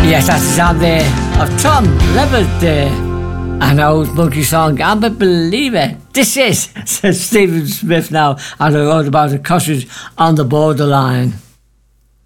Yes, that's the sound there of Tom Levitt there. An old monkey song, I'm a believer. This is, says Stephen Smith now, and I wrote about the cottage on the borderline.